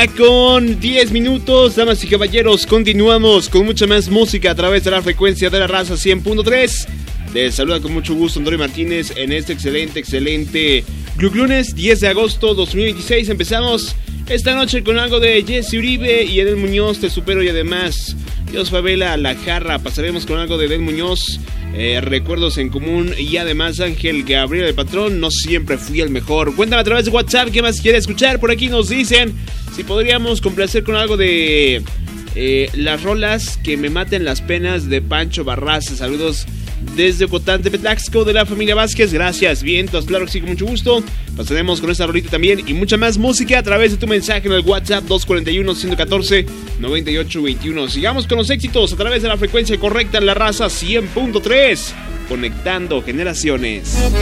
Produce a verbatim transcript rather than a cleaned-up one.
Con diez minutos, damas y caballeros, continuamos con mucha más música a través de la frecuencia de la raza cien punto tres. Les saluda con mucho gusto Antonio Martínez en este excelente, excelente lunes diez de agosto dos mil veintiséis. Empezamos esta noche con algo de Jesse Uribe y Edel Muñoz, Te Supero, y además Dios Favela, La Jarra. Pasaremos con algo de Edel Muñoz, eh, Recuerdos en Común, y además Ángel Gabriel el Patrón, No Siempre Fui el Mejor. Cuéntame a través de WhatsApp qué más quieres escuchar. Por aquí nos dicen si podríamos complacer con algo de eh, las rolas que me maten las penas de Pancho Barraza. Saludos desde Ocotán de Petlaxco, de la familia Vázquez. Gracias, vientos, claro que sí, con mucho gusto. Pasaremos con esta rolita también y mucha más música a través de tu mensaje en el WhatsApp dos cuatro uno, uno uno cuatro, nueve ocho dos uno. Sigamos con los éxitos a través de la frecuencia correcta en la raza cien punto tres, conectando generaciones.